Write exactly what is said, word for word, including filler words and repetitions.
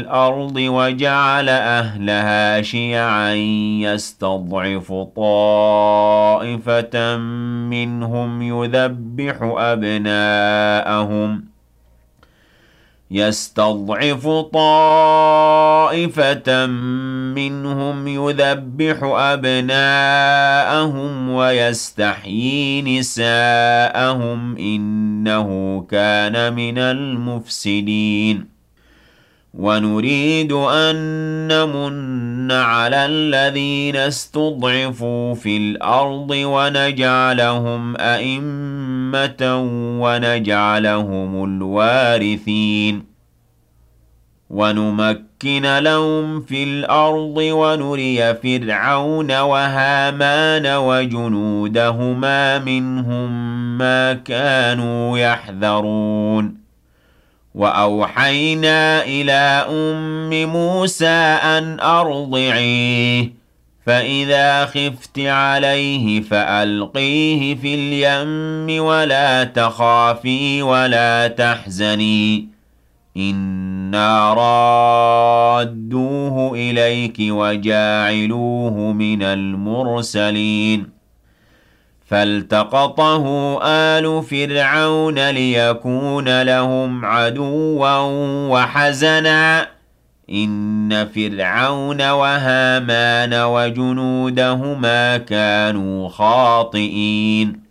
الْأَرْضِ وَجَعَلَ أَهْلَهَا شِيَعًا يَسْتَضْعِفُ طَائِفَةً مِّنْهُمْ يُذَبِّحُ أَبْنَاءَهُمْ يستضعف طائفة منهم يذبح أبناءهم ويستحيي نساءهم إنه كان من المفسدين ونريد أن نمن على الذين استضعفوا في الأرض ونجعلهم أئمة ونجعلهم الوارثين ونمكن لهم في الأرض ونري فرعون وهامان وجنودهما منهم ما كانوا يحذرون وأوحينا إلى أم موسى أن أرضعيه فإذا خفت عليه فألقيه في اليم ولا تخافي ولا تحزني إنا رادوه إليك وجاعلوه من المرسلين فالتقطه آل فرعون ليكون لهم عدوا وحزنا إن فرعون وهامان وجنودهما كانوا خاطئين